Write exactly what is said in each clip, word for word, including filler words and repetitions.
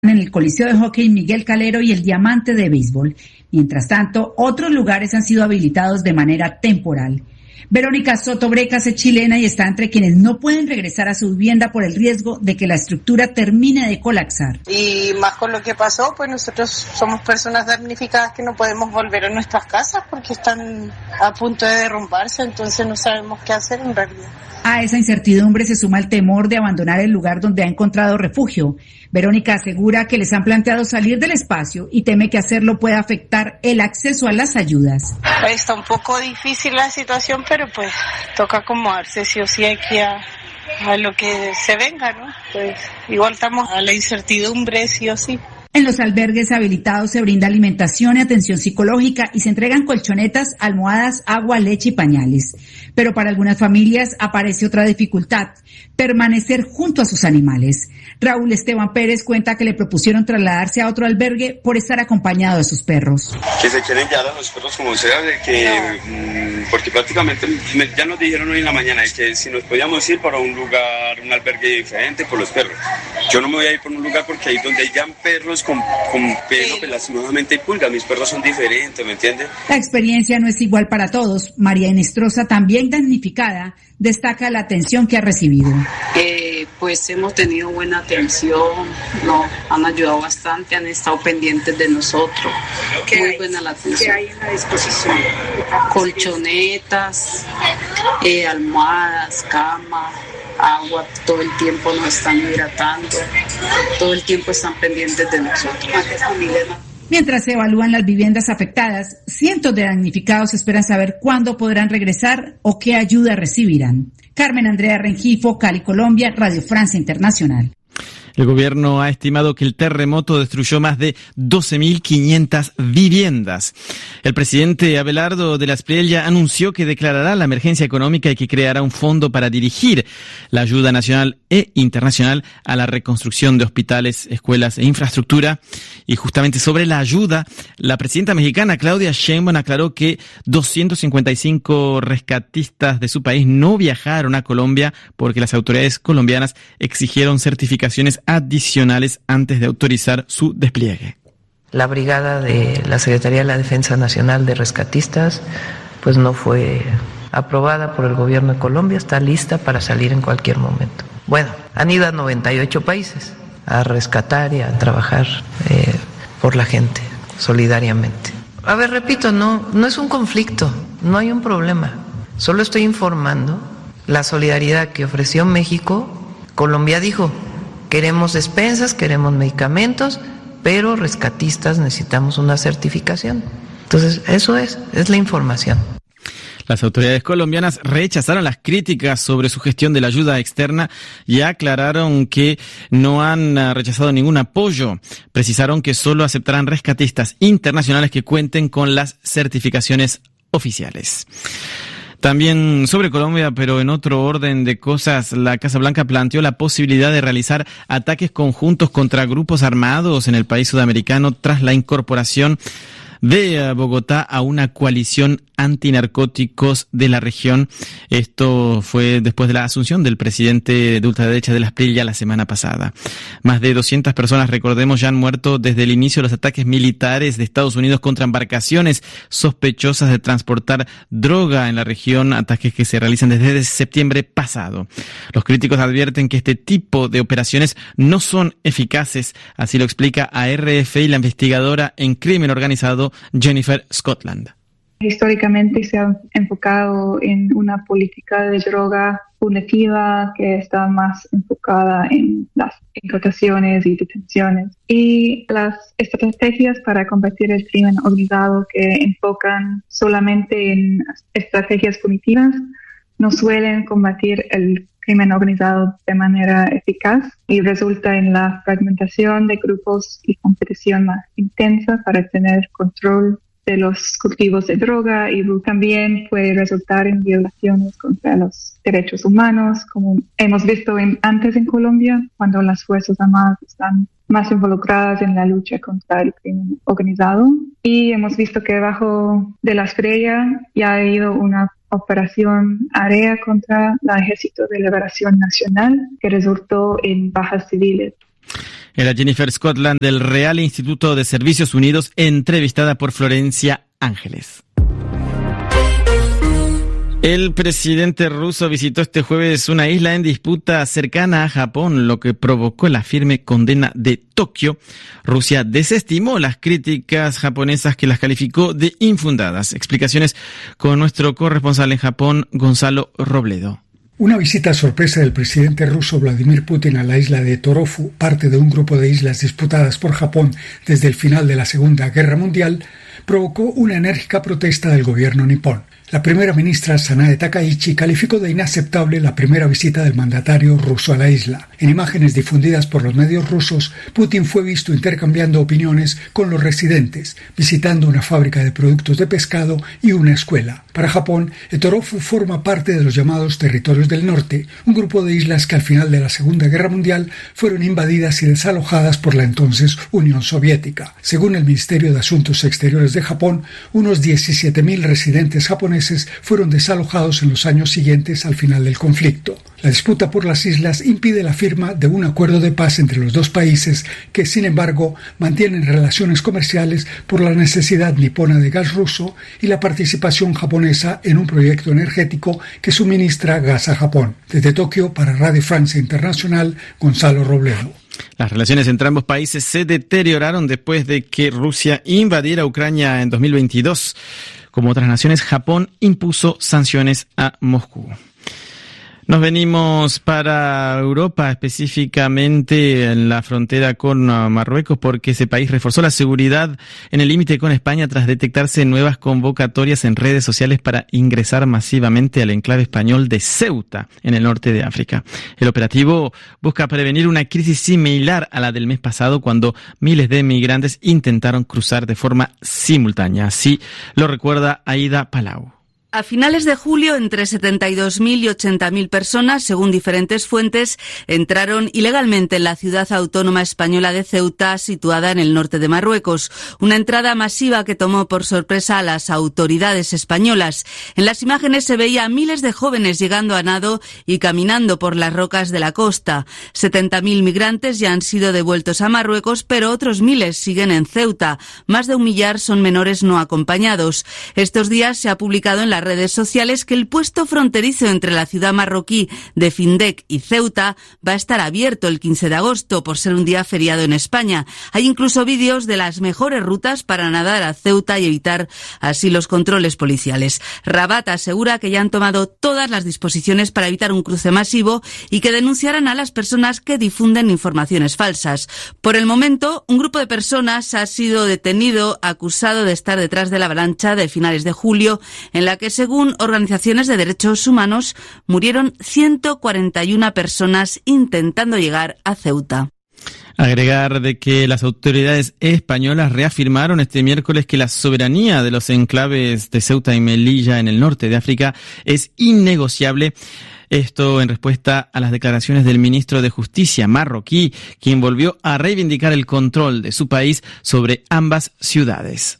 en el Coliseo de Hockey Miguel Calero y el Diamante de Béisbol. Mientras tanto, otros lugares han sido habilitados de manera temporal. Verónica Soto Brecas es chilena y está entre quienes no pueden regresar a su vivienda por el riesgo de que la estructura termine de colapsar. Y más con lo que pasó, pues nosotros somos personas damnificadas que no podemos volver a nuestras casas porque están a punto de derrumbarse, entonces no sabemos qué hacer en realidad. A esa incertidumbre se suma el temor de abandonar el lugar donde ha encontrado refugio. Verónica asegura que les han planteado salir del espacio y teme que hacerlo pueda afectar el acceso a las ayudas. Está un poco difícil la situación, pero pues toca acomodarse sí o sí aquí a, a lo que se venga, ¿no? Pues igual estamos a la incertidumbre sí o sí. En los albergues habilitados se brinda alimentación y atención psicológica y se entregan colchonetas, almohadas, agua, leche y pañales. Pero para algunas familias aparece otra dificultad: permanecer junto a sus animales. Raúl Esteban Pérez cuenta que le propusieron trasladarse a otro albergue por estar acompañado de sus perros. Que se quieren llevar a los perros como sea, de que, no. porque prácticamente me, ya nos dijeron hoy en la mañana de que si nos podíamos ir para un lugar, un albergue diferente por los perros. Yo no me voy a ir por un lugar porque ahí donde hayan perros con, con pelo, pues lastimosamente hay pulgas, mis perros son diferentes, ¿me entiendes? La experiencia no es igual para todos. María Enestrosa, también damnificada, destaca la atención que ha recibido. Eh, pues hemos tenido buena atención, nos han ayudado bastante, han estado pendientes de nosotros. Muy hay? buena la atención. ¿Qué hay en la disposición? Colchonetas, eh, almohadas, cama, agua, todo el tiempo nos están hidratando, todo el tiempo están pendientes de nosotros. Mientras se evalúan las viviendas afectadas, cientos de damnificados esperan saber cuándo podrán regresar o qué ayuda recibirán. Carmen Andrea Rengifo, Cali, Colombia, Radio Francia Internacional. El gobierno ha estimado que el terremoto destruyó más de doce mil quinientas viviendas. El presidente Abelardo de la Espriella anunció que declarará la emergencia económica y que creará un fondo para dirigir la ayuda nacional e internacional a la reconstrucción de hospitales, escuelas e infraestructura. Y justamente sobre la ayuda, la presidenta mexicana Claudia Sheinbaum aclaró que doscientos cincuenta y cinco rescatistas de su país no viajaron a Colombia porque las autoridades colombianas exigieron certificaciones adicionales antes de autorizar su despliegue. La brigada de la Secretaría de la Defensa Nacional de Rescatistas pues no fue aprobada por el gobierno de Colombia, está lista para salir en cualquier momento. Bueno, han ido a noventa y ocho países a rescatar y a trabajar eh, por la gente, solidariamente. A ver, repito, no, no es un conflicto, no hay un problema. Solo estoy informando la solidaridad que ofreció México. Colombia dijo: queremos despensas, queremos medicamentos, pero rescatistas necesitamos una certificación. Entonces, eso es, es la información. Las autoridades colombianas rechazaron las críticas sobre su gestión de la ayuda externa y aclararon que no han rechazado ningún apoyo. Precisaron que solo aceptarán rescatistas internacionales que cuenten con las certificaciones oficiales. También sobre Colombia, pero en otro orden de cosas, la Casa Blanca planteó la posibilidad de realizar ataques conjuntos contra grupos armados en el país sudamericano tras la incorporación de Bogotá a una coalición antinarcóticos de la región. Esto fue después de la asunción del presidente de ultraderecha de la Espriella la semana pasada. Más de doscientas personas, recordemos, ya han muerto desde el inicio de los ataques militares de Estados Unidos contra embarcaciones sospechosas de transportar droga en la región, ataques que se realizan desde septiembre pasado. Los críticos advierten que este tipo de operaciones no son eficaces, así lo explica a R F I la investigadora en crimen organizado Jennifer Scotland. Históricamente se ha enfocado en una política de droga punitiva que está más enfocada en las incautaciones y detenciones. Y las estrategias para combatir el crimen organizado que enfocan solamente en estrategias punitivas no suelen combatir el crimen organizado de manera eficaz y resulta en la fragmentación de grupos y competición más intensa para tener control de los cultivos de droga, y también puede resultar en violaciones contra los derechos humanos, como hemos visto en, antes en Colombia, cuando las Fuerzas Armadas están más involucradas en la lucha contra el crimen organizado. Y hemos visto que debajo de la Espriella ya ha habido una operación área contra el Ejército de Liberación Nacional que resultó en bajas civiles. Era Jennifer Scotland del Real Instituto de Servicios Unidos, entrevistada por Florencia Ángeles. El presidente ruso visitó este jueves una isla en disputa cercana a Japón, lo que provocó la firme condena de Tokio. Rusia desestimó las críticas japonesas que las calificó de infundadas. Explicaciones con nuestro corresponsal en Japón, Gonzalo Robledo. Una visita sorpresa del presidente ruso Vladimir Putin a la isla de Torofu, parte de un grupo de islas disputadas por Japón desde el final de la Segunda Guerra Mundial, provocó una enérgica protesta del gobierno nipón. La primera ministra Sanae Takaichi calificó de inaceptable la primera visita del mandatario ruso a la isla. En imágenes difundidas por los medios rusos, Putin fue visto intercambiando opiniones con los residentes, visitando una fábrica de productos de pescado y una escuela. Para Japón, el Torofu forma parte de los llamados Territorios del Norte, un grupo de islas que al final de la Segunda Guerra Mundial fueron invadidas y desalojadas por la entonces Unión Soviética. Según el Ministerio de Asuntos Exteriores de Japón, unos diecisiete mil residentes japoneses fueron desalojados en los años siguientes al final del conflicto. La disputa por las islas impide la firma de un acuerdo de paz entre los dos países que, sin embargo, mantienen relaciones comerciales por la necesidad nipona de gas ruso y la participación japonesa en un proyecto energético que suministra gas a Japón. Desde Tokio, para Radio Francia Internacional, Gonzalo Robledo. Las relaciones entre ambos países se deterioraron después de que Rusia invadiera Ucrania en dos mil veintidós. Como otras naciones, Japón impuso sanciones a Moscú. Nos venimos para Europa, específicamente en la frontera con Marruecos, porque ese país reforzó la seguridad en el límite con España tras detectarse nuevas convocatorias en redes sociales para ingresar masivamente al enclave español de Ceuta, en el norte de África. El operativo busca prevenir una crisis similar a la del mes pasado, cuando miles de migrantes intentaron cruzar de forma simultánea. Así lo recuerda Aida Palau. A finales de julio, entre setenta y dos mil y ochenta mil personas, según diferentes fuentes, entraron ilegalmente en la ciudad autónoma española de Ceuta, situada en el norte de Marruecos. Una entrada masiva que tomó por sorpresa a las autoridades españolas. En las imágenes se veía a miles de jóvenes llegando a nado y caminando por las rocas de la costa. setenta mil migrantes ya han sido devueltos a Marruecos, pero otros miles siguen en Ceuta. Más de un millar son menores no acompañados. Estos días se ha publicado en la redes sociales que el puesto fronterizo entre la ciudad marroquí de Findec y Ceuta va a estar abierto el quince de agosto por ser un día feriado en España. Hay incluso vídeos de las mejores rutas para nadar a Ceuta y evitar así los controles policiales. Rabat asegura que ya han tomado todas las disposiciones para evitar un cruce masivo y que denunciarán a las personas que difunden informaciones falsas. Por el momento, un grupo de personas ha sido detenido acusado de estar detrás de la avalancha de finales de julio, en la que, según organizaciones de derechos humanos, murieron ciento cuarenta y una personas intentando llegar a Ceuta. Agregar de que las autoridades españolas reafirmaron este miércoles que la soberanía de los enclaves de Ceuta y Melilla en el norte de África es innegociable. Esto en respuesta a las declaraciones del ministro de Justicia marroquí, quien volvió a reivindicar el control de su país sobre ambas ciudades.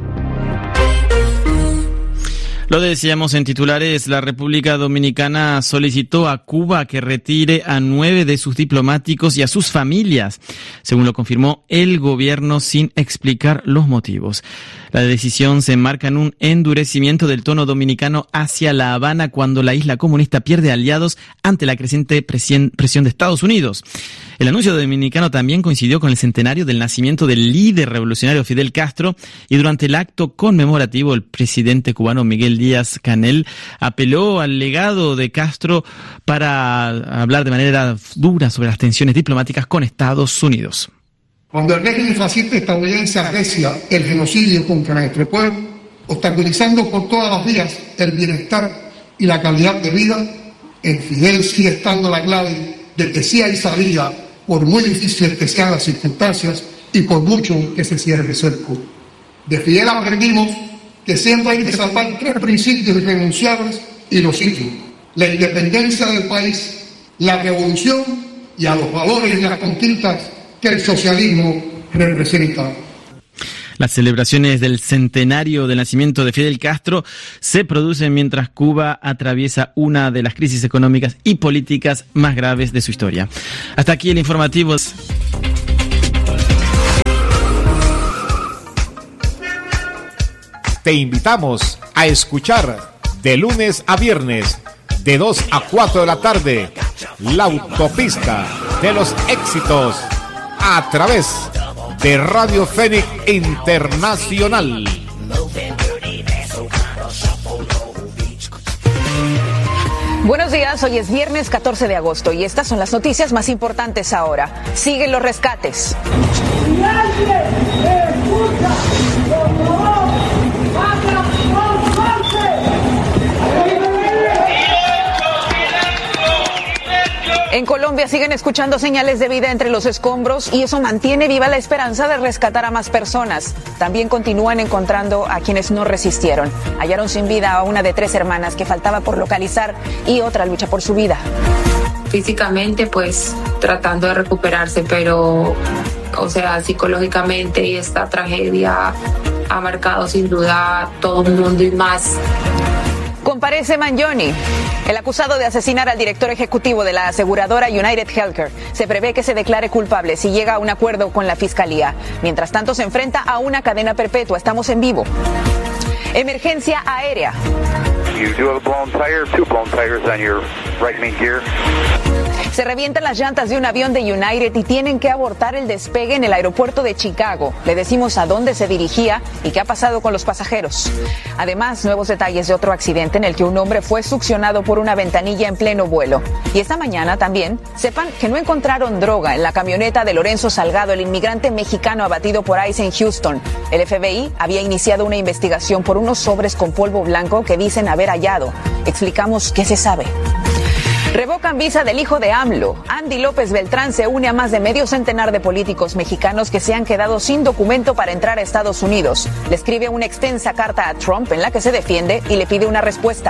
Lo decíamos en titulares, la República Dominicana solicitó a Cuba que retire a nueve de sus diplomáticos y a sus familias, según lo confirmó el gobierno sin explicar los motivos. La decisión se enmarca en un endurecimiento del tono dominicano hacia La Habana cuando la isla comunista pierde aliados ante la creciente presión de Estados Unidos. El anuncio dominicano también coincidió con el centenario del nacimiento del líder revolucionario Fidel Castro, y durante el acto conmemorativo el presidente cubano Miguel Díaz-Canel apeló al legado de Castro para hablar de manera dura sobre las tensiones diplomáticas con Estados Unidos. Cuando el régimen fascista estadounidense arrecia el genocidio contra nuestro pueblo, obstaculizando por todas las vías el bienestar y la calidad de vida, en Fidel sigue estando la clave de que sí hay salida, por muy difíciles que sean las circunstancias y por mucho que se cierre el cerco. De Fidel aprendimos que siempre hay que salvar tres principios irrenunciables y los siguientes: la independencia del país, la revolución y a los valores y las conquistas que el socialismo representa. Las celebraciones del centenario del nacimiento de Fidel Castro se producen mientras Cuba atraviesa una de las crisis económicas y políticas más graves de su historia. Hasta aquí el informativo. Te invitamos a escuchar de lunes a viernes, de dos a cuatro de la tarde, La Autopista de los Éxitos, a través de Radio Fénix Internacional. Buenos días, hoy es viernes catorce de agosto y estas son las noticias más importantes ahora. Siguen los rescates. Si alguien escucha, por favor, haga por En Colombia siguen escuchando señales de vida entre los escombros y eso mantiene viva la esperanza de rescatar a más personas. También continúan encontrando a quienes no resistieron. Hallaron sin vida a una de tres hermanas que faltaba por localizar y otra lucha por su vida. Físicamente, pues tratando de recuperarse, pero, o sea, psicológicamente, y esta tragedia ha marcado sin duda todo un mundo y más. Comparece Mangione, el acusado de asesinar al director ejecutivo de la aseguradora United Healthcare. Se prevé que se declare culpable si llega a un acuerdo con la fiscalía. Mientras tanto, se enfrenta a una cadena perpetua. Estamos en vivo. Emergencia aérea. You do have a blown tire, two blown tires on your right main gear. Se revientan las llantas de un avión de United y tienen que abortar el despegue en el aeropuerto de Chicago. Le decimos a dónde se dirigía y qué ha pasado con los pasajeros. Además, nuevos detalles de otro accidente en el que un hombre fue succionado por una ventanilla en pleno vuelo. Y esta mañana también, sepan que no encontraron droga en la camioneta de Lorenzo Salgado, el inmigrante mexicano abatido por ICE en Houston. El F B I había iniciado una investigación por unos sobres con polvo blanco que dicen haber hallado. Explicamos qué se sabe. Revocan visa del hijo de AMLO. Andy López Beltrán se une a más de medio centenar de políticos mexicanos que se han quedado sin documento para entrar a Estados Unidos. Le escribe una extensa carta a Trump en la que se defiende y le pide una respuesta.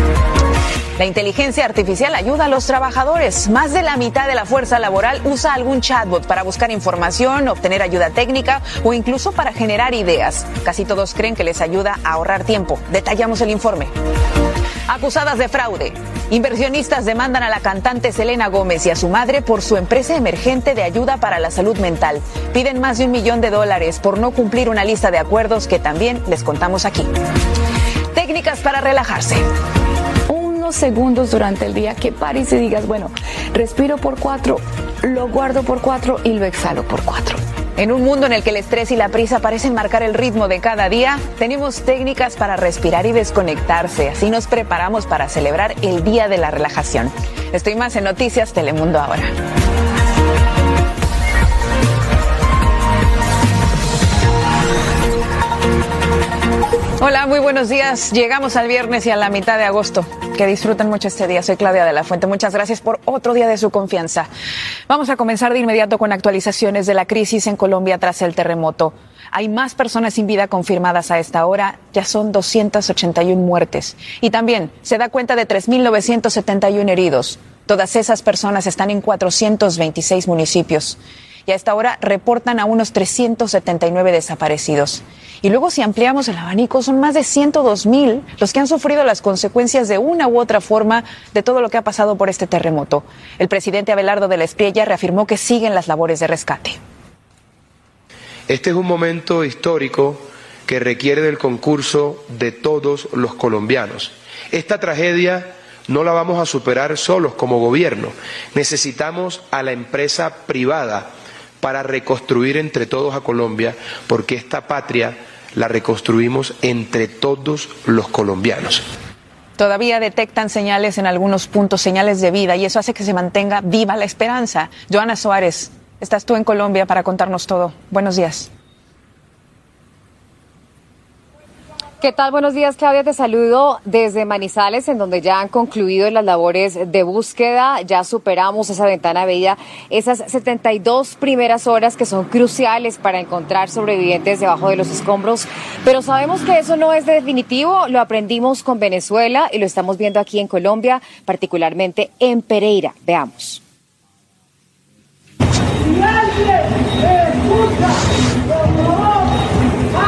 La inteligencia artificial ayuda a los trabajadores. Más de la mitad de la fuerza laboral usa algún chatbot para buscar información, obtener ayuda técnica o incluso para generar ideas. Casi todos creen que les ayuda a ahorrar tiempo. Detallamos el informe. Acusadas de fraude. Inversionistas demandan a la cantante Selena Gómez y a su madre por su empresa emergente de ayuda para la salud mental. Piden más de un millón de dólares por no cumplir una lista de acuerdos que también les contamos aquí. Técnicas para relajarse. Unos segundos durante el día que pares y digas, bueno, respiro por cuatro, lo guardo por cuatro y lo exhalo por cuatro. En un mundo en el que el estrés y la prisa parecen marcar el ritmo de cada día, tenemos técnicas para respirar y desconectarse. Así nos preparamos para celebrar el Día de la Relajación. Estoy más en Noticias Telemundo ahora. Hola, muy buenos días. Llegamos al viernes y a la mitad de agosto. Que disfruten mucho este día. Soy Claudia de la Fuente. Muchas gracias por otro día de su confianza. Vamos a comenzar de inmediato con actualizaciones de la crisis en Colombia tras el terremoto. Hay más personas sin vida confirmadas a esta hora. Ya son doscientas ochenta y una muertes. Y también se da cuenta de tres mil novecientos setenta y uno heridos. Todas esas personas están en cuatrocientos veintiséis municipios. Y a esta hora reportan a unos trescientos setenta y nueve desaparecidos. Y luego, si ampliamos el abanico, son más de ciento dos mil los que han sufrido las consecuencias de una u otra forma de todo lo que ha pasado por este terremoto. El presidente Abelardo de la Espriella reafirmó que siguen las labores de rescate. Este es un momento histórico que requiere del concurso de todos los colombianos. Esta tragedia no la vamos a superar solos como gobierno. Necesitamos a la empresa privada para reconstruir entre todos a Colombia, porque esta patria la reconstruimos entre todos los colombianos. Todavía detectan señales en algunos puntos, señales de vida, y eso hace que se mantenga viva la esperanza. Joana Suárez, estás tú en Colombia para contarnos todo. Buenos días. ¿Qué tal? Buenos días, Claudia. Te saludo desde Manizales, en donde ya han concluido las labores de búsqueda. Ya superamos esa ventana veía, esas setenta y dos primeras horas que son cruciales para encontrar sobrevivientes debajo de los escombros. Pero sabemos que eso no es definitivo. Lo aprendimos con Venezuela y lo estamos viendo aquí en Colombia, particularmente en Pereira. Veamos. Si alguien escucha, por favor,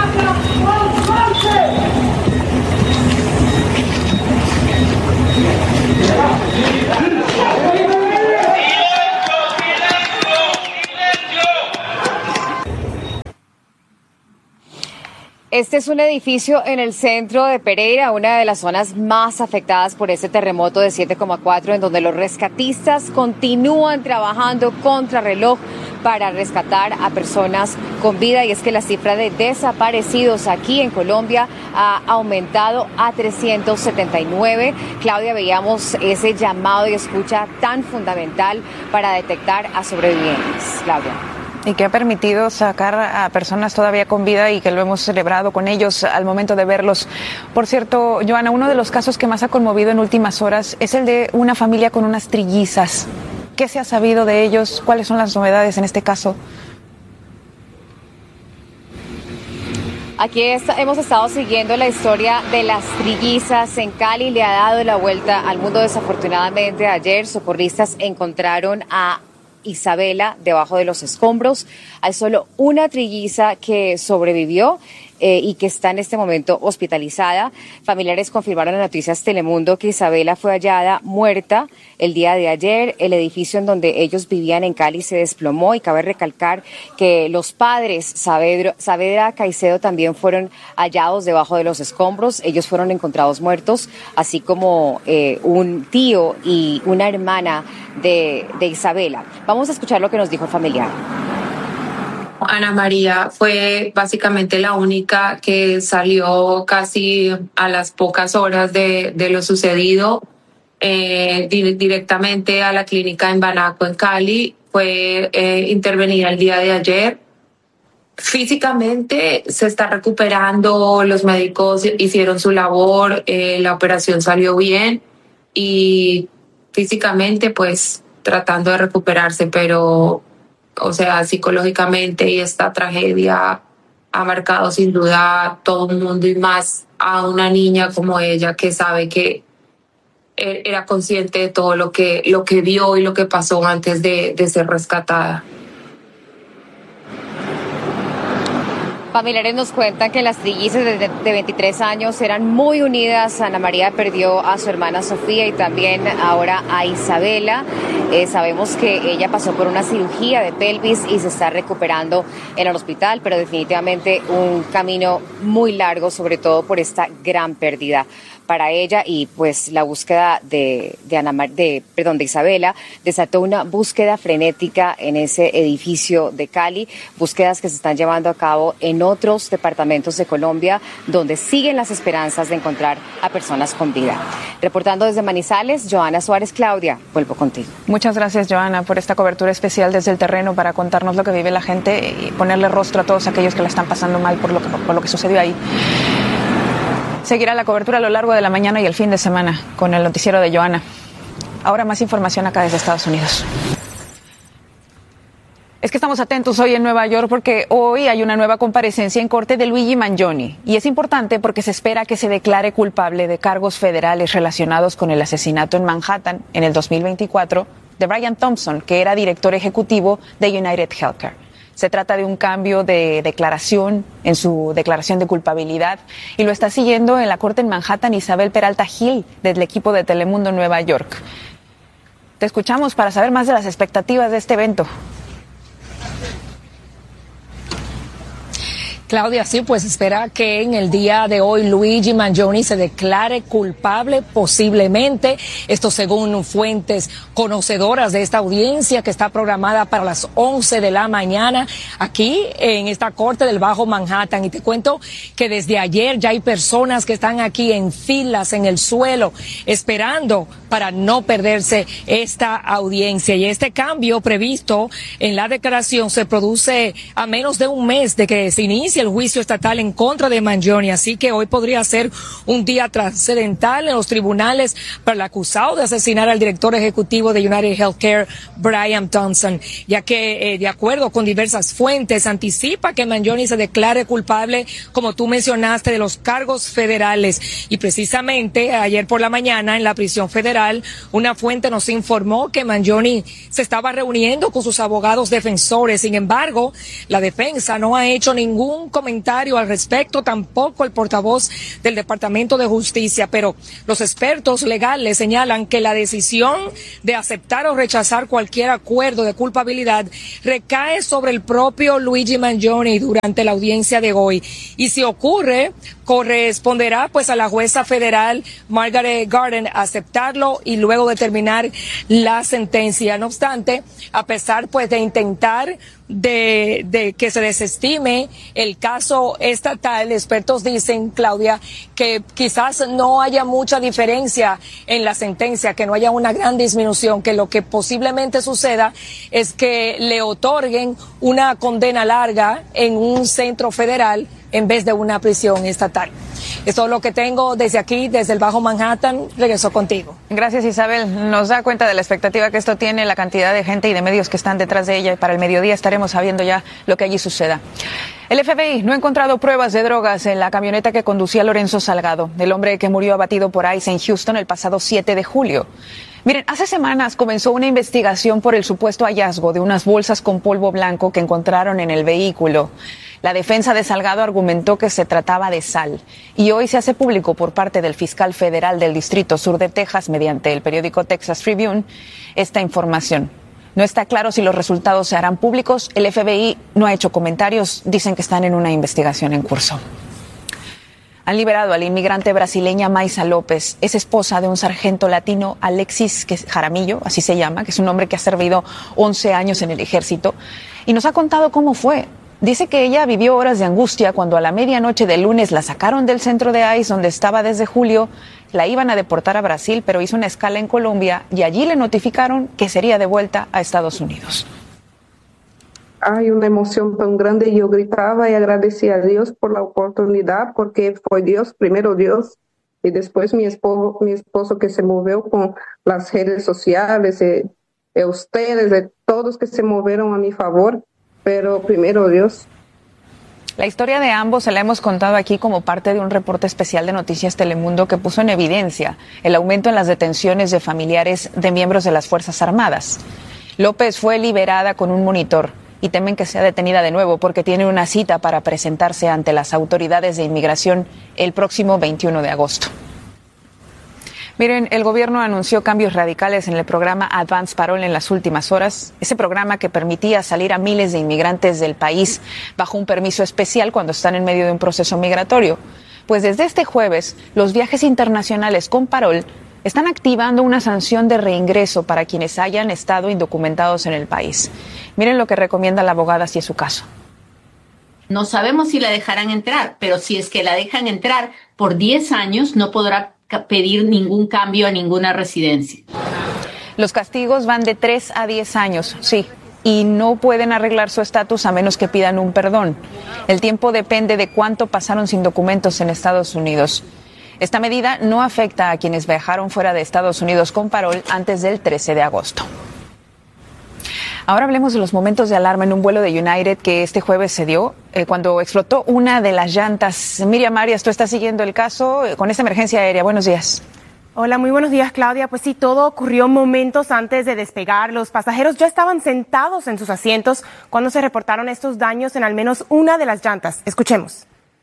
Este es un edificio en el centro de Pereira, una de las zonas más afectadas por este terremoto de siete coma cuatro, en donde los rescatistas continúan trabajando contra reloj para rescatar a personas con vida. Y es que la cifra de desaparecidos aquí en Colombia ha aumentado a trescientos setenta y nueve. Claudia, veíamos ese llamado y escucha tan fundamental para detectar a sobrevivientes. Claudia. Y que ha permitido sacar a personas todavía con vida y que lo hemos celebrado con ellos al momento de verlos. Por cierto, Joana, uno de los casos que más ha conmovido en últimas horas es el de una familia con unas trillizas. ¿Qué se ha sabido de ellos? ¿Cuáles son las novedades en este caso? Aquí está, hemos estado siguiendo la historia de las trillizas en Cali. Le ha dado la vuelta al mundo, desafortunadamente. Ayer socorristas encontraron a Isabela debajo de los escombros. Hay solo una trilliza que sobrevivió eh, y que está en este momento hospitalizada. Familiares confirmaron en Noticias Telemundo que Isabela fue hallada muerta el día de ayer. El edificio en donde ellos vivían en Cali se desplomó y cabe recalcar que los padres Saavedra, Saavedra Caicedo también fueron hallados debajo de los escombros. Ellos fueron encontrados muertos, así como eh, un tío y una hermana de, de Isabela. Vamos a escuchar lo que nos dijo el familiar. Ana María fue básicamente la única que salió casi a las pocas horas de, de lo sucedido eh, di- directamente a la clínica en Banaco, en Cali. Fue eh, intervenida el día de ayer. Físicamente se está recuperando, los médicos hicieron su labor, eh, la operación salió bien y físicamente pues tratando de recuperarse, pero o sea, psicológicamente, y esta tragedia ha marcado sin duda a todo el mundo y más a una niña como ella que sabe que era consciente de todo lo que, lo que vio y lo que pasó antes de, de ser rescatada. Familiares nos cuentan que las trillizas de, de veintitrés años eran muy unidas. Ana María perdió a su hermana Sofía y también ahora a Isabela. Eh, sabemos que ella pasó por una cirugía de pelvis y se está recuperando en el hospital, pero definitivamente un camino muy largo, sobre todo por esta gran pérdida para ella. Y pues la búsqueda de, de, Ana Mar- de, perdón, de Isabela desató una búsqueda frenética en ese edificio de Cali, búsquedas que se están llevando a cabo en otros departamentos de Colombia, donde siguen las esperanzas de encontrar a personas con vida. Reportando desde Manizales, Joana Suárez. Claudia, vuelvo contigo. Muchas gracias, Joana, por esta cobertura especial desde el terreno para contarnos lo que vive la gente y ponerle rostro a todos aquellos que la están pasando mal por lo que, por lo que sucedió ahí. Seguirá la cobertura a lo largo de la mañana y el fin de semana con el noticiero de Joana. Ahora más información acá desde Estados Unidos. Es que estamos atentos hoy en Nueva York porque hoy hay una nueva comparecencia en corte de Luigi Mangione. Y es importante porque se espera que se declare culpable de cargos federales relacionados con el asesinato en Manhattan en el dos mil veinticuatro de Brian Thompson, que era director ejecutivo de United Healthcare. Se trata de un cambio de declaración en su declaración de culpabilidad y lo está siguiendo en la corte en Manhattan Isabel Peralta Gil del equipo de Telemundo Nueva York. Te escuchamos para saber más de las expectativas de este evento. Claudia, sí, pues espera que en el día de hoy Luigi Mangione se declare culpable posiblemente, esto según fuentes conocedoras de esta audiencia que está programada para las once de la mañana aquí en esta corte del Bajo Manhattan. Y te cuento que desde ayer ya hay personas que están aquí en filas en el suelo esperando para no perderse esta audiencia. Y este cambio previsto en la declaración se produce a menos de un mes de que se inicie el juicio estatal en contra de Mangione, así que hoy podría ser un día trascendental en los tribunales para el acusado de asesinar al director ejecutivo de United Healthcare, Brian Thompson, ya que eh, de acuerdo con diversas fuentes anticipa que Mangione se declare culpable, como tú mencionaste, de los cargos federales. Y precisamente ayer por la mañana en la prisión federal una fuente nos informó que Mangione se estaba reuniendo con sus abogados defensores. Sin embargo, la defensa no ha hecho ningún ningún comentario al respecto, tampoco el portavoz del Departamento de Justicia, pero los expertos legales señalan que la decisión de aceptar o rechazar cualquier acuerdo de culpabilidad recae sobre el propio Luigi Mangione durante la audiencia de hoy. Y si ocurre, corresponderá pues a la jueza federal Margaret Garden aceptarlo y luego determinar la sentencia. No obstante, a pesar pues de intentar de, de que se desestime el caso estatal, expertos dicen, Claudia, que quizás no haya mucha diferencia en la sentencia, que no haya una gran disminución, que lo que posiblemente suceda es que le otorguen una condena larga en un centro federal en vez de una prisión estatal. Es todo lo que tengo desde aquí, desde el Bajo Manhattan. Regreso contigo. Gracias, Isabel. Nos da cuenta de la expectativa que esto tiene, la cantidad de gente y de medios que están detrás de ella. Y para el mediodía estaremos sabiendo ya lo que allí suceda. El F B I no ha encontrado pruebas de drogas en la camioneta que conducía Lorenzo Salgado, el hombre que murió abatido por ICE en Houston el pasado siete de julio. Miren, hace semanas comenzó una investigación por el supuesto hallazgo de unas bolsas con polvo blanco que encontraron en el vehículo. La defensa de Salgado argumentó que se trataba de sal y hoy se hace público por parte del fiscal federal del Distrito Sur de Texas mediante el periódico Texas Tribune esta información. No está claro si los resultados se harán públicos. El F B I no ha hecho comentarios. Dicen que están en una investigación en curso. Han liberado a la inmigrante brasileña Maisa López. Es esposa de un sargento latino, Alexis Jaramillo, así se llama, que es un hombre que ha servido once años en el ejército. Y nos ha contado cómo fue. Dice que ella vivió horas de angustia cuando a la medianoche del lunes la sacaron del centro de ICE donde estaba desde julio. La iban a deportar a Brasil, pero hizo una escala en Colombia y allí le notificaron que sería de vuelta a Estados Unidos. Hay una emoción tan grande y yo gritaba y agradecía a Dios por la oportunidad, porque fue Dios, primero Dios, y después mi esposo, mi esposo que se movió con las redes sociales, eh, eh, ustedes, de todos que se movieron a mi favor, pero primero Dios. La historia de ambos se la hemos contado aquí como parte de un reporte especial de Noticias Telemundo que puso en evidencia el aumento en las detenciones de familiares de miembros de las Fuerzas Armadas. López fue liberada con un monitor y temen que sea detenida de nuevo porque tiene una cita para presentarse ante las autoridades de inmigración el próximo veintiuno de agosto. Miren, el gobierno anunció cambios radicales en el programa Advance Parole en las últimas horas. Ese programa que permitía salir a miles de inmigrantes del país bajo un permiso especial cuando están en medio de un proceso migratorio. Pues desde este jueves, los viajes internacionales con parol están activando una sanción de reingreso para quienes hayan estado indocumentados en el país. Miren lo que recomienda la abogada si es su caso. No sabemos si la dejarán entrar, pero si es que la dejan entrar por diez años, no podrá pedir ningún cambio a ninguna residencia. Los castigos van de tres a diez años, sí, y no pueden arreglar su estatus a menos que pidan un perdón. El tiempo depende de cuánto pasaron sin documentos en Estados Unidos. Esta medida no afecta a quienes viajaron fuera de Estados Unidos con parol antes del trece de agosto. Ahora hablemos de los momentos de alarma en un vuelo de United que este jueves se dio eh, cuando explotó una de las llantas. Miriam Arias, tú estás siguiendo el caso eh, con esta emergencia aérea. Buenos días. Hola, muy buenos días, Claudia. Pues sí, todo ocurrió momentos antes de despegar. Los pasajeros ya estaban sentados en sus asientos cuando se reportaron estos daños en al menos una de las llantas. Escuchemos.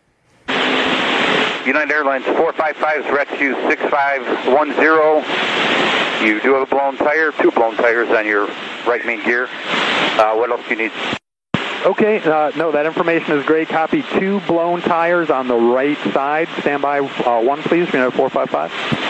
United Airlines four five five, rescue six five one zero. You do have a blown tire, two blown tires on your right main gear. Uh, what else do you need? Okay, uh, no, that information is great. Copy, two blown tires on the right side. Stand by uh, one, please, United four five five.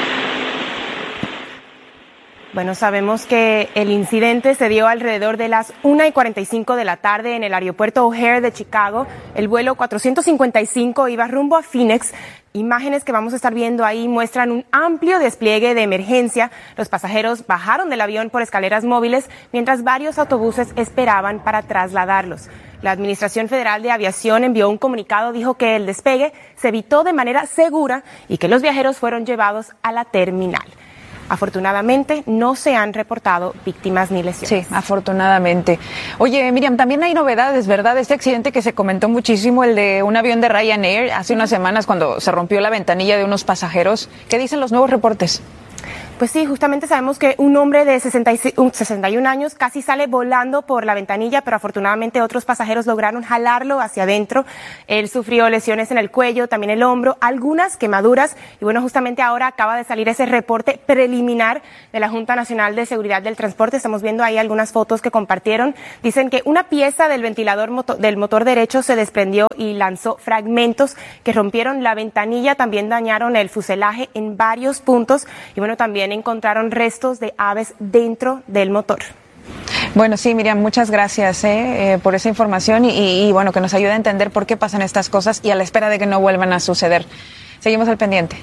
Bueno, sabemos que el incidente se dio alrededor de las una y cuarenta y cinco de la tarde en el aeropuerto O'Hare de Chicago. El vuelo cuatrocientos cincuenta y cinco iba rumbo a Phoenix. Imágenes que vamos a estar viendo ahí muestran un amplio despliegue de emergencia. Los pasajeros bajaron del avión por escaleras móviles mientras varios autobuses esperaban para trasladarlos. La Administración Federal de Aviación envió un comunicado, dijo que el despegue se evitó de manera segura y que los viajeros fueron llevados a la terminal. Afortunadamente, no se han reportado víctimas ni lesiones. Sí, afortunadamente. Oye, Miriam, también hay novedades, ¿verdad? Este accidente que se comentó muchísimo, el de un avión de Ryanair, hace unas semanas cuando se rompió la ventanilla de unos pasajeros. ¿Qué dicen los nuevos reportes? Pues sí, justamente sabemos que un hombre de sesenta y un años casi sale volando por la ventanilla, pero afortunadamente otros pasajeros lograron jalarlo hacia adentro. Él sufrió lesiones en el cuello, también el hombro, algunas quemaduras. Y bueno, justamente ahora acaba de salir ese reporte preliminar de la Junta Nacional de Seguridad del Transporte. Estamos viendo ahí algunas fotos que compartieron. Dicen que una pieza del ventilador motor, del motor derecho se desprendió y lanzó fragmentos que rompieron la ventanilla, también dañaron el fuselaje en varios puntos. Y bueno, también encontraron restos de aves dentro del motor. Bueno, sí, Miriam, muchas gracias eh, eh, por esa información y, y, y bueno, que nos ayude a entender por qué pasan estas cosas y a la espera de que no vuelvan a suceder. Seguimos al pendiente.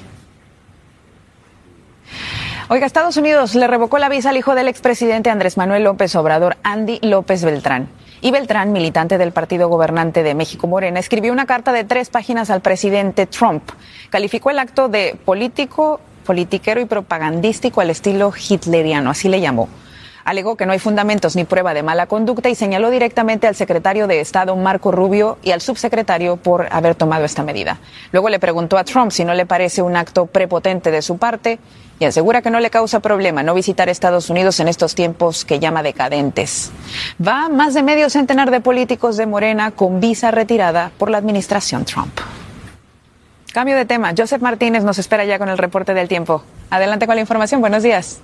Oiga, Estados Unidos le revocó la visa al hijo del expresidente Andrés Manuel López Obrador, Andy López Beltrán. Y Beltrán, militante del partido gobernante de México Morena, escribió una carta de tres páginas al presidente Trump. Calificó el acto de político, politiquero y propagandístico al estilo hitleriano, así le llamó. Alegó que no hay fundamentos ni prueba de mala conducta y señaló directamente al secretario de Estado Marco Rubio y al subsecretario por haber tomado esta medida. Luego le preguntó a Trump si no le parece un acto prepotente de su parte y asegura que no le causa problema no visitar Estados Unidos en estos tiempos que llama decadentes. Va más de medio centenar de políticos de Morena con visa retirada por la administración Trump. Cambio de tema. Joseph Martínez nos espera ya con el reporte del tiempo. Adelante con la información. Buenos días.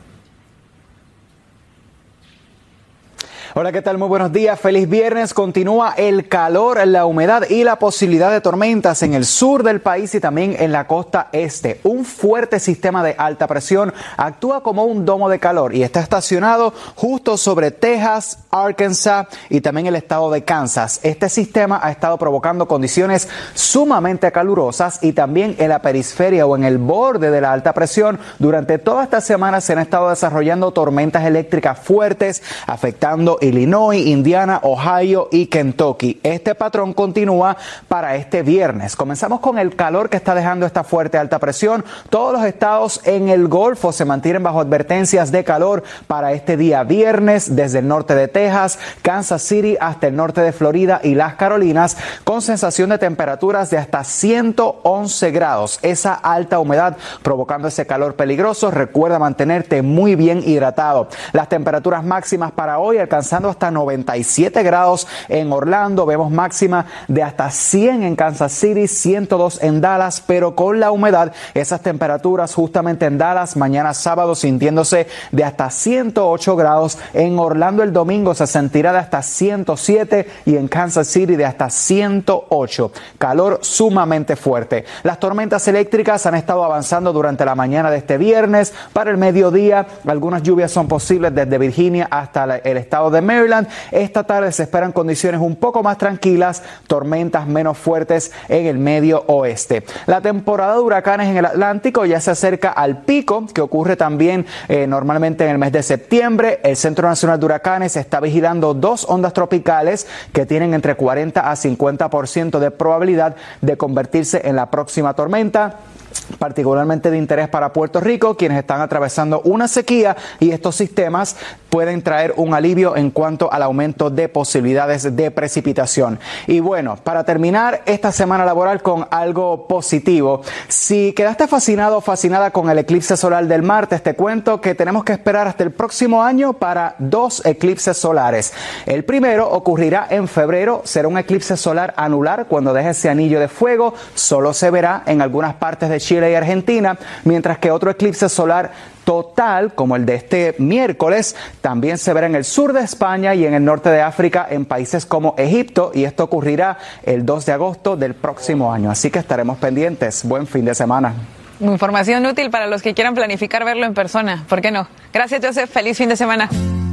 Hola, ¿qué tal? Muy buenos días. Feliz viernes. Continúa el calor, la humedad y la posibilidad de tormentas en el sur del país y también en la costa este. Un fuerte sistema de alta presión actúa como un domo de calor y está estacionado justo sobre Texas, Arkansas y también el estado de Kansas. Este sistema ha estado provocando condiciones sumamente calurosas y también en la periferia o en el borde de la alta presión. Durante toda esta semana se han estado desarrollando tormentas eléctricas fuertes afectando Illinois, Indiana, Ohio y Kentucky. Este patrón continúa para este viernes. Comenzamos con el calor que está dejando esta fuerte alta presión. Todos los estados en el Golfo se mantienen bajo advertencias de calor para este día viernes, desde el norte de Texas, Kansas City hasta el norte de Florida y las Carolinas, con sensación de temperaturas de hasta ciento once grados. Esa alta humedad provocando ese calor peligroso. Recuerda mantenerte muy bien hidratado. Las temperaturas máximas para hoy alcanzando hasta noventa y siete grados en Orlando. Vemos máxima de hasta cien en Kansas City, ciento dos en Dallas, pero con la humedad, esas temperaturas justamente en Dallas, mañana sábado sintiéndose de hasta ciento ocho grados. En Orlando el domingo se sentirá de hasta ciento siete y en Kansas City de hasta ciento ocho. Calor sumamente fuerte. Las tormentas eléctricas han estado avanzando durante la mañana de este viernes. Para el mediodía, algunas lluvias son posibles desde Virginia hasta el estado de Maryland. Esta tarde se esperan condiciones un poco más tranquilas, tormentas menos fuertes en el medio oeste. La temporada de huracanes en el Atlántico ya se acerca al pico, que ocurre también eh, normalmente en el mes de septiembre. El Centro Nacional de Huracanes está vigilando dos ondas tropicales que tienen entre cuarenta a cincuenta por ciento de probabilidad de convertirse en la próxima tormenta. Particularmente de interés para Puerto Rico, quienes están atravesando una sequía, y estos sistemas pueden traer un alivio en cuanto al aumento de posibilidades de precipitación. Y bueno, para terminar esta semana laboral con algo positivo, si quedaste fascinado o fascinada con el eclipse solar del martes, te cuento que tenemos que esperar hasta el próximo año para dos eclipses solares. El primero ocurrirá en febrero, será un eclipse solar anular cuando deje ese anillo de fuego, solo se verá en algunas partes de Chile y Argentina, mientras que otro eclipse solar total, como el de este miércoles, también se verá en el sur de España y en el norte de África, en países como Egipto, y esto ocurrirá el dos de agosto del próximo año. Así que estaremos pendientes. Buen fin de semana. Información útil para los que quieran planificar verlo en persona. ¿Por qué no? Gracias, Joseph. Feliz fin de semana.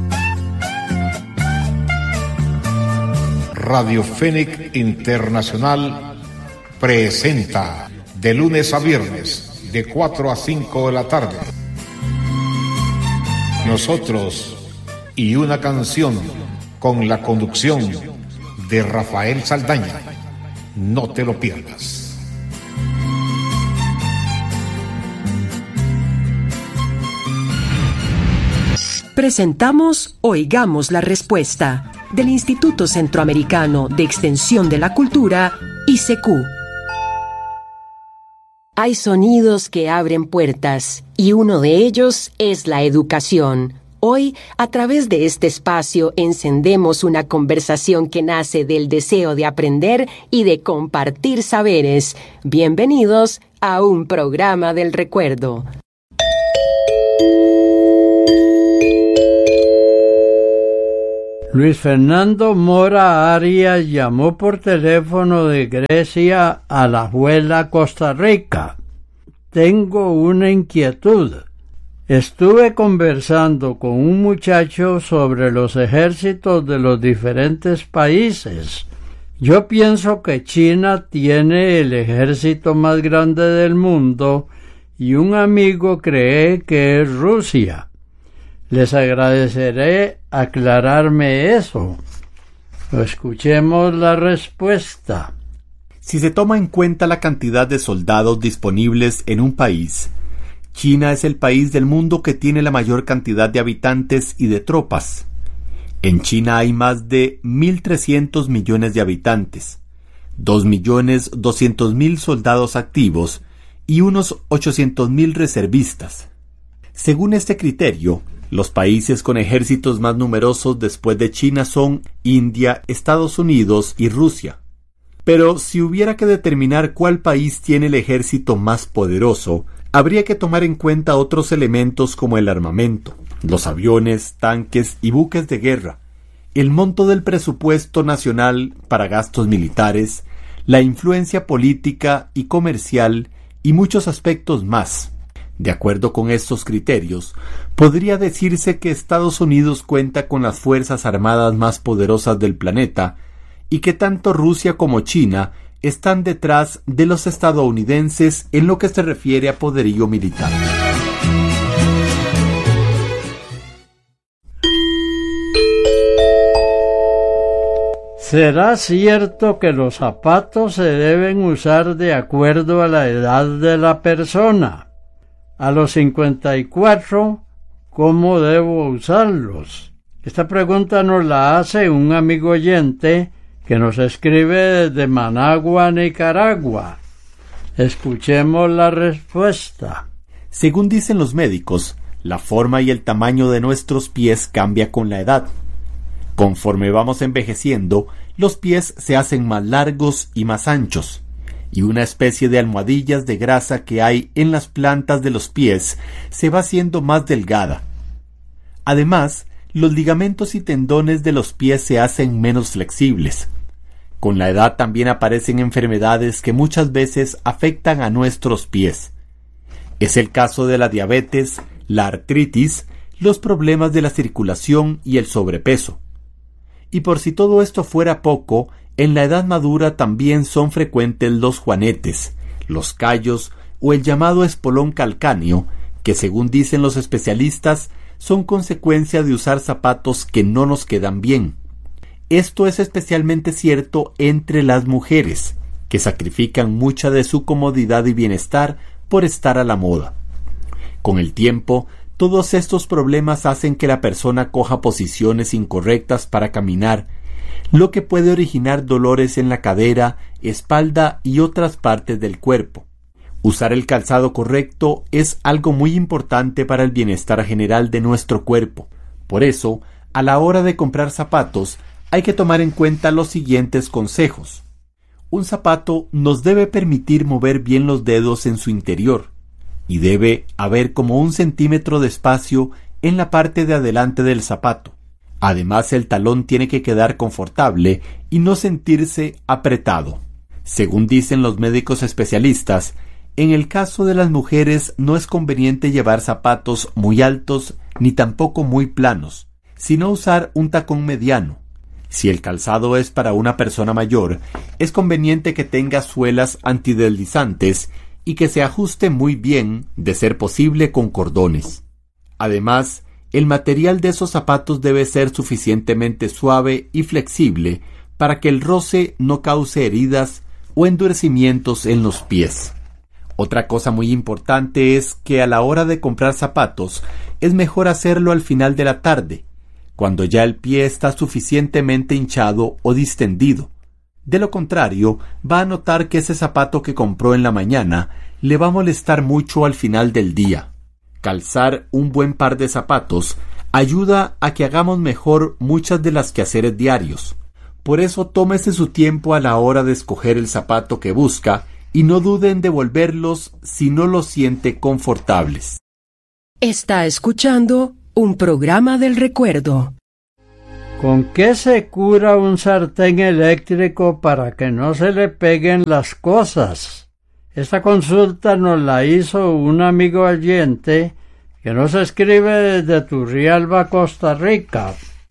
Radio Fénix Internacional presenta de lunes a viernes, de cuatro a cinco de la tarde. Nosotros y una canción, con la conducción de Rafael Saldaña. No te lo pierdas. Presentamos Oigamos la Respuesta, del Instituto Centroamericano de Extensión de la Cultura, I C Q. Hay sonidos que abren puertas, y uno de ellos es la educación. Hoy, a través de este espacio, encendemos una conversación que nace del deseo de aprender y de compartir saberes. Bienvenidos a un programa del recuerdo. Luis Fernando Mora Arias llamó por teléfono de Grecia a La Juela, Costa Rica. Tengo una inquietud. Estuve conversando con un muchacho sobre los ejércitos de los diferentes países. Yo pienso que China tiene el ejército más grande del mundo y un amigo cree que es Rusia. Les agradeceré aclararme eso. Escuchemos la respuesta. Si se toma en cuenta la cantidad de soldados disponibles en un país, China es el país del mundo que tiene la mayor cantidad de habitantes y de tropas. En China hay más de mil trescientos millones de habitantes, dos millones doscientos mil soldados activos y unos ochocientos mil reservistas. Según este criterio, los países con ejércitos más numerosos después de China son India, Estados Unidos y Rusia. Pero si hubiera que determinar cuál país tiene el ejército más poderoso, habría que tomar en cuenta otros elementos como el armamento, los aviones, tanques y buques de guerra, el monto del presupuesto nacional para gastos militares, la influencia política y comercial y muchos aspectos más. De acuerdo con estos criterios, podría decirse que Estados Unidos cuenta con las fuerzas armadas más poderosas del planeta y que tanto Rusia como China están detrás de los estadounidenses en lo que se refiere a poderío militar. ¿Será cierto que los zapatos se deben usar de acuerdo a la edad de la persona? A los cincuenta y cuatro, ¿cómo debo usarlos? Esta pregunta nos la hace un amigo oyente que nos escribe desde Managua, Nicaragua. Escuchemos la respuesta. Según dicen los médicos, la forma y el tamaño de nuestros pies cambia con la edad. Conforme vamos envejeciendo, los pies se hacen más largos y más anchos, y una especie de almohadillas de grasa que hay en las plantas de los pies se va haciendo más delgada. Además, los ligamentos y tendones de los pies se hacen menos flexibles. Con la edad también aparecen enfermedades que muchas veces afectan a nuestros pies. Es el caso de la diabetes, la artritis, los problemas de la circulación y el sobrepeso. Y por si todo esto fuera poco, en la edad madura también son frecuentes los juanetes, los callos o el llamado espolón calcáneo, que según dicen los especialistas, son consecuencia de usar zapatos que no nos quedan bien. Esto es especialmente cierto entre las mujeres, que sacrifican mucha de su comodidad y bienestar por estar a la moda. Con el tiempo, todos estos problemas hacen que la persona coja posiciones incorrectas para caminar, lo que puede originar dolores en la cadera, espalda y otras partes del cuerpo. Usar el calzado correcto es algo muy importante para el bienestar general de nuestro cuerpo. Por eso, a la hora de comprar zapatos, hay que tomar en cuenta los siguientes consejos. Un zapato nos debe permitir mover bien los dedos en su interior, y debe haber como un centímetro de espacio en la parte de adelante del zapato. Además, el talón tiene que quedar confortable y no sentirse apretado. Según dicen los médicos especialistas, en el caso de las mujeres no es conveniente llevar zapatos muy altos ni tampoco muy planos, sino usar un tacón mediano. Si el calzado es para una persona mayor, es conveniente que tenga suelas antideslizantes y que se ajuste muy bien, de ser posible con cordones. Además, el material de esos zapatos debe ser suficientemente suave y flexible para que el roce no cause heridas o endurecimientos en los pies. Otra cosa muy importante es que a la hora de comprar zapatos es mejor hacerlo al final de la tarde, cuando ya el pie está suficientemente hinchado o distendido. De lo contrario, va a notar que ese zapato que compró en la mañana le va a molestar mucho al final del día. Calzar un buen par de zapatos ayuda a que hagamos mejor muchas de las quehaceres diarios. Por eso tómese su tiempo a la hora de escoger el zapato que busca y no dude en devolverlos si no los siente confortables. Está escuchando un programa del recuerdo. ¿Con qué se cura un sartén eléctrico para que no se le peguen las cosas? Esta consulta nos la hizo un amigo oyente que nos escribe desde Turrialba, Costa Rica.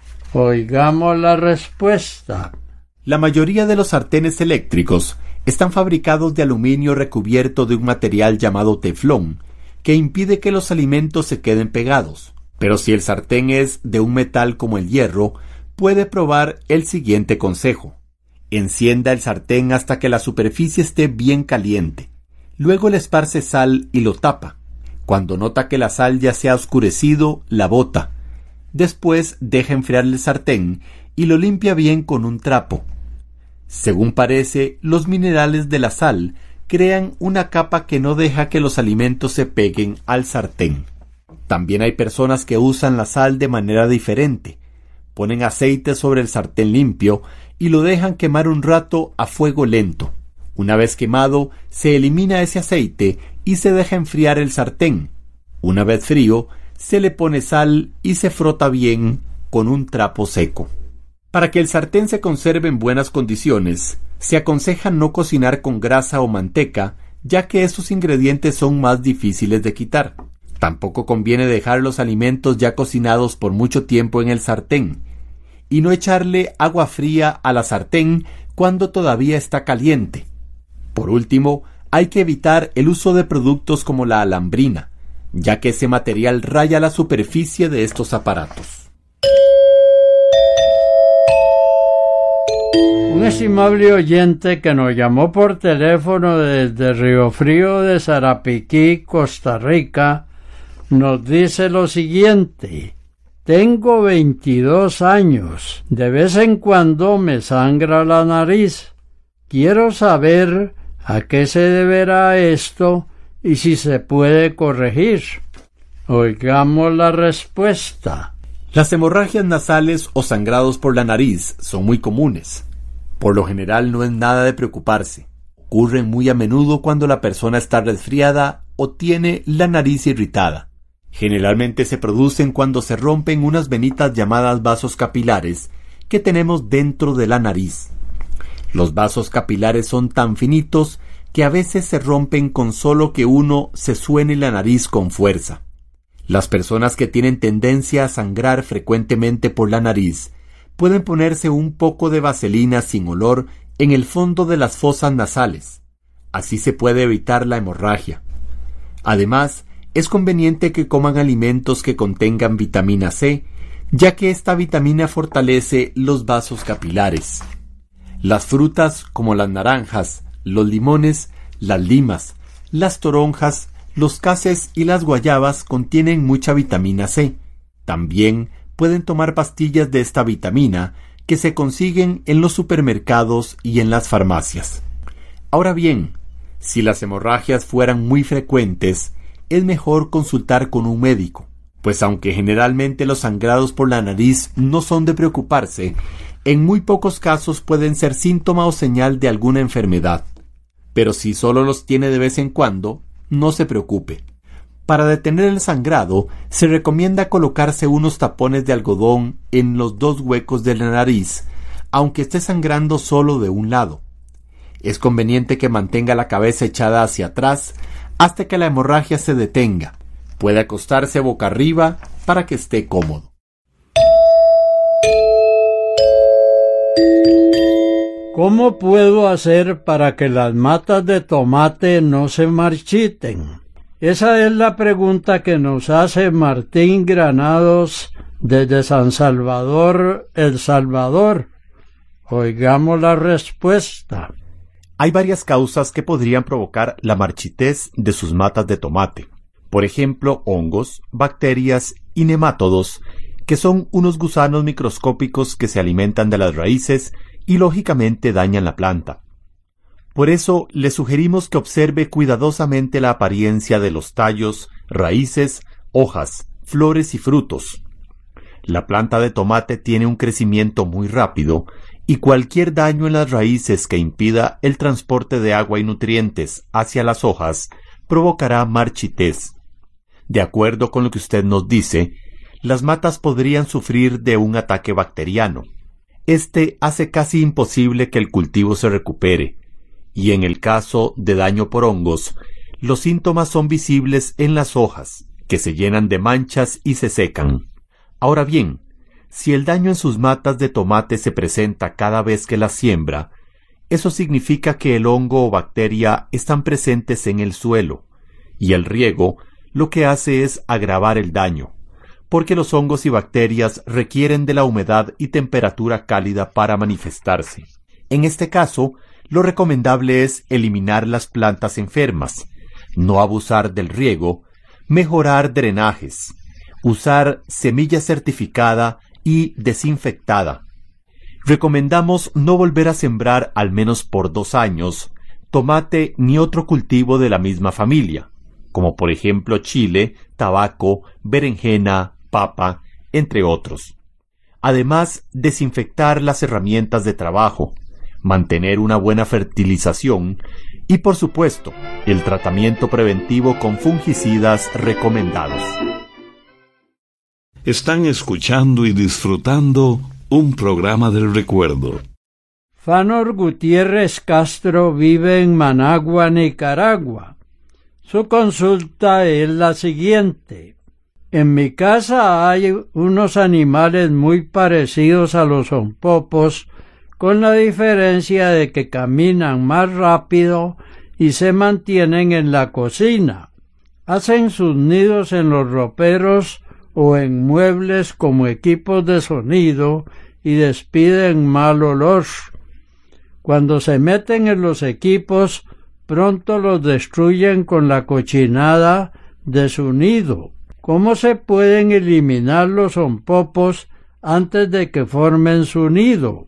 Oigamos la respuesta. La mayoría de los sartenes eléctricos están fabricados de aluminio recubierto de un material llamado teflón, que impide que los alimentos se queden pegados. Pero si el sartén es de un metal como el hierro, puede probar el siguiente consejo. Encienda el sartén hasta que la superficie esté bien caliente. Luego le esparce sal y lo tapa. Cuando nota que la sal ya se ha oscurecido, la bota. Después deja enfriar el sartén y lo limpia bien con un trapo. Según parece, los minerales de la sal crean una capa que no deja que los alimentos se peguen al sartén. También hay personas que usan la sal de manera diferente. Ponen aceite sobre el sartén limpio y lo dejan quemar un rato a fuego lento. Una vez quemado, se elimina ese aceite y se deja enfriar el sartén. Una vez frío, se le pone sal y se frota bien con un trapo seco. Para que el sartén se conserve en buenas condiciones, se aconseja no cocinar con grasa o manteca, ya que estos ingredientes son más difíciles de quitar. Tampoco conviene dejar los alimentos ya cocinados por mucho tiempo en el sartén, y no echarle agua fría a la sartén cuando todavía está caliente. Por último, hay que evitar el uso de productos como la alambrina, ya que ese material raya la superficie de estos aparatos. Un estimable oyente que nos llamó por teléfono desde Río Frío de Sarapiquí, Costa Rica, nos dice lo siguiente: tengo veintidós años, de vez en cuando me sangra la nariz. Quiero saber a qué se deberá esto y si se puede corregir. Oigamos la respuesta. Las hemorragias nasales o sangrados por la nariz son muy comunes. Por lo general no es nada de preocuparse. Ocurren muy a menudo cuando la persona está resfriada o tiene la nariz irritada. Generalmente se producen cuando se rompen unas venitas llamadas vasos capilares que tenemos dentro de la nariz. Los vasos capilares son tan finitos que a veces se rompen con solo que uno se suene la nariz con fuerza. Las personas que tienen tendencia a sangrar frecuentemente por la nariz pueden ponerse un poco de vaselina sin olor en el fondo de las fosas nasales. Así se puede evitar la hemorragia. Además, es conveniente que coman alimentos que contengan vitamina C, ya que esta vitamina fortalece los vasos capilares. Las frutas como las naranjas, los limones, las limas, las toronjas, los cases y las guayabas contienen mucha vitamina C. También pueden tomar pastillas de esta vitamina que se consiguen en los supermercados y en las farmacias. Ahora bien, si las hemorragias fueran muy frecuentes, es mejor consultar con un médico, pues aunque generalmente los sangrados por la nariz no son de preocuparse, en muy pocos casos pueden ser síntoma o señal de alguna enfermedad. Pero si solo los tiene de vez en cuando, no se preocupe. Para detener el sangrado, se recomienda colocarse unos tapones de algodón en los dos huecos de la nariz, aunque esté sangrando solo de un lado. Es conveniente que mantenga la cabeza echada hacia atrás hasta que la hemorragia se detenga. Puede acostarse boca arriba para que esté cómodo. ¿Cómo puedo hacer para que las matas de tomate no se marchiten? Esa es la pregunta que nos hace Martín Granados desde San Salvador, El Salvador. Oigamos la respuesta. Hay varias causas que podrían provocar la marchitez de sus matas de tomate. Por ejemplo, hongos, bacterias y nemátodos, que son unos gusanos microscópicos que se alimentan de las raíces y lógicamente dañan la planta. Por eso le sugerimos que observe cuidadosamente la apariencia de los tallos, raíces, hojas, flores y frutos. La planta de tomate tiene un crecimiento muy rápido y cualquier daño en las raíces que impida el transporte de agua y nutrientes hacia las hojas provocará marchitez. De acuerdo con lo que usted nos dice, las matas podrían sufrir de un ataque bacteriano. Este hace casi imposible que el cultivo se recupere, y en el caso de daño por hongos, los síntomas son visibles en las hojas, que se llenan de manchas y se secan. Ahora bien, si el daño en sus matas de tomate se presenta cada vez que las siembra, eso significa que el hongo o bacteria están presentes en el suelo, y el riego lo que hace es agravar el daño, porque los hongos y bacterias requieren de la humedad y temperatura cálida para manifestarse. En este caso, lo recomendable es eliminar las plantas enfermas, no abusar del riego, mejorar drenajes, usar semilla certificada y desinfectada. Recomendamos no volver a sembrar al menos por dos años tomate ni otro cultivo de la misma familia, como por ejemplo chile, tabaco, berenjena, papa, entre otros. Además, desinfectar las herramientas de trabajo, mantener una buena fertilización y, por supuesto, el tratamiento preventivo con fungicidas recomendados. Están escuchando y disfrutando un programa del recuerdo. Fanor Gutiérrez Castro vive en Managua, Nicaragua. Su consulta es la siguiente. En mi casa hay unos animales muy parecidos a los zompopos, con la diferencia de que caminan más rápido y se mantienen en la cocina. Hacen sus nidos en los roperos o en muebles como equipos de sonido y despiden mal olor. Cuando se meten en los equipos, pronto los destruyen con la cochinada de su nido. ¿Cómo se pueden eliminar los zompopos antes de que formen su nido?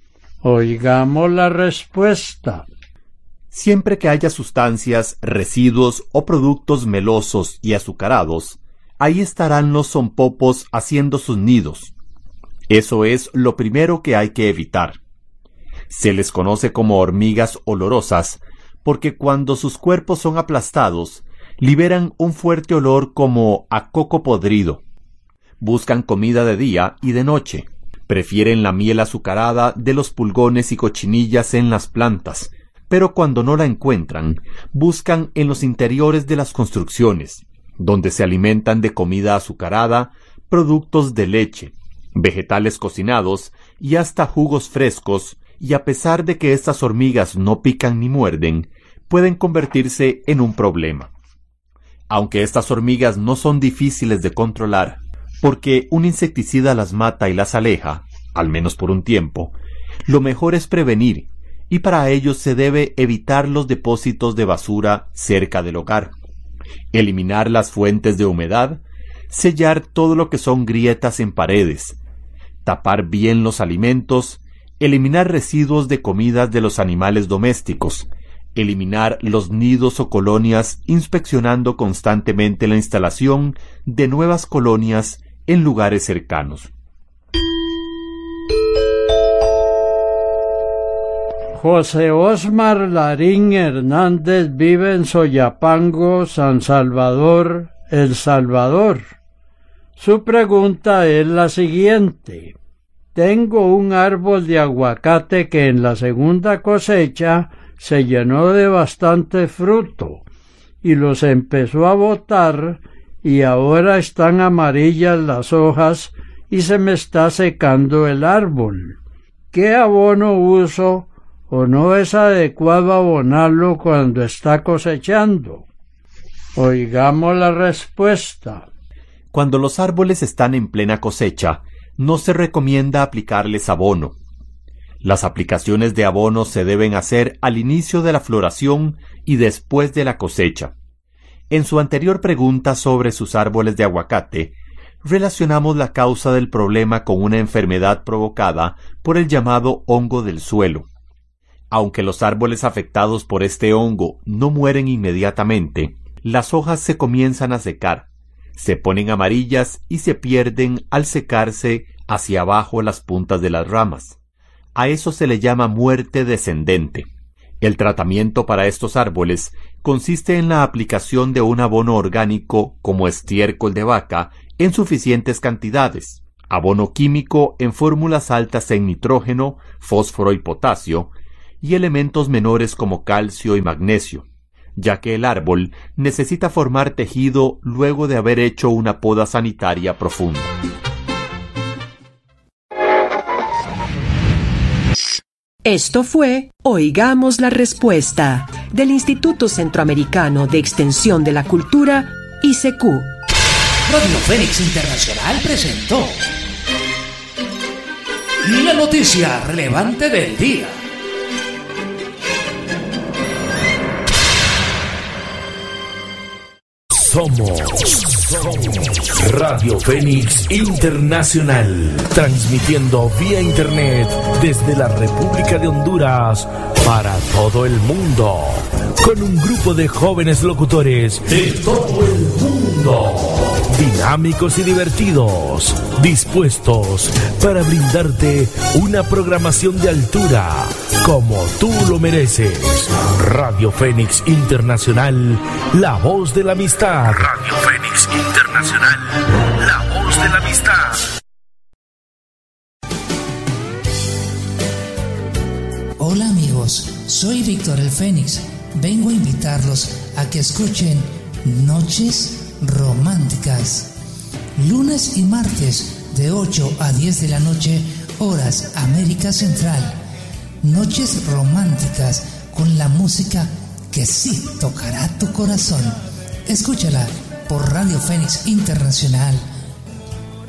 Oigamos la respuesta. Siempre que haya sustancias, residuos o productos melosos y azucarados, ahí estarán los zompopos haciendo sus nidos. Eso es lo primero que hay que evitar. Se les conoce como hormigas olorosas porque cuando sus cuerpos son aplastados, liberan un fuerte olor como a coco podrido. Buscan comida de día y de noche. Prefieren la miel azucarada de los pulgones y cochinillas en las plantas, pero cuando no la encuentran, buscan en los interiores de las construcciones, donde se alimentan de comida azucarada, productos de leche, vegetales cocinados y hasta jugos frescos, y a pesar de que estas hormigas no pican ni muerden, pueden convertirse en un problema. Aunque estas hormigas no son difíciles de controlar, porque un insecticida las mata y las aleja, al menos por un tiempo, lo mejor es prevenir, y para ello se debe evitar los depósitos de basura cerca del hogar, eliminar las fuentes de humedad, sellar todo lo que son grietas en paredes, tapar bien los alimentos, eliminar residuos de comidas de los animales domésticos, eliminar los nidos o colonias inspeccionando constantemente la instalación de nuevas colonias en lugares cercanos. José Osmar Larín Hernández vive en Soyapango, San Salvador, El Salvador. Su pregunta es la siguiente. Tengo un árbol de aguacate que en la segunda cosecha se llenó de bastante fruto y los empezó a botar y ahora están amarillas las hojas y se me está secando el árbol. ¿Qué abono uso o no es adecuado abonarlo cuando está cosechando? Oigamos la respuesta. Cuando los árboles están en plena cosecha, no se recomienda aplicarles abono. Las aplicaciones de abono se deben hacer al inicio de la floración y después de la cosecha. En su anterior pregunta sobre sus árboles de aguacate, relacionamos la causa del problema con una enfermedad provocada por el llamado hongo del suelo. Aunque los árboles afectados por este hongo no mueren inmediatamente, las hojas se comienzan a secar, se ponen amarillas y se pierden al secarse hacia abajo las puntas de las ramas. A eso se le llama muerte descendente. El tratamiento para estos árboles consiste en la aplicación de un abono orgánico como estiércol de vaca en suficientes cantidades, abono químico en fórmulas altas en nitrógeno, fósforo y potasio, y elementos menores como calcio y magnesio, ya que el árbol necesita formar tejido luego de haber hecho una poda sanitaria profunda. Esto fue Oigamos la Respuesta del Instituto Centroamericano de Extensión de la Cultura, I C Q. Radio Fénix Internacional presentó la noticia relevante del día. Somos, somos Radio Fénix Internacional, transmitiendo vía internet desde la República de Honduras para todo el mundo, con un grupo de jóvenes locutores de todo el mundo, dinámicos y divertidos, dispuestos para brindarte una programación de altura, como tú lo mereces. Radio Fénix Internacional, la voz de la amistad. Radio Fénix Internacional, la voz de la amistad. Hola amigos, soy Víctor el Fénix. Vengo a invitarlos a que escuchen Noches Románticas. Lunes y martes de ocho a diez de la noche, horas América Central. Noches románticas con la música que sí tocará tu corazón. Escúchala por Radio Fénix Internacional,